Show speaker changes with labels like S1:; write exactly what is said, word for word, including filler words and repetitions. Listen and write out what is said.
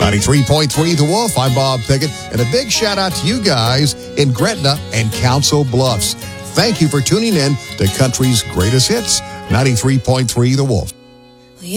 S1: ninety-three point three The Wolf. I'm Bob Pickett. And a big shout out to you guys in Gretna and Council Bluffs. Thank you for tuning in to Country's Greatest Hits, ninety-three point three The Wolf.